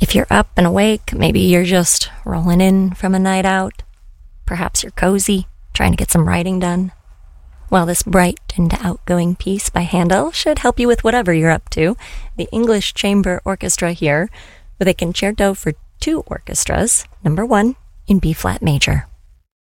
If you're up and awake, maybe you're just rolling in from a night out. Perhaps you're cozy, trying to get some writing done. Well, this bright and outgoing piece by Handel should help you with whatever you're up to. The English Chamber Orchestra here with a concerto for two orchestras, number 1 in B-flat major.